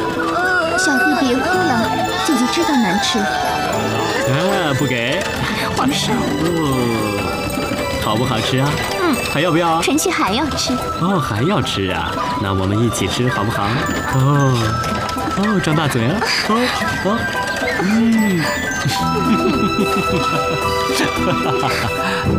小弟别哭了，姐姐知道难吃。 不给。 皇上， 好不好吃啊？还要不要啊？ 臣妾还要吃。 哦，还要吃啊？那我们一起吃好不好？张大嘴啊！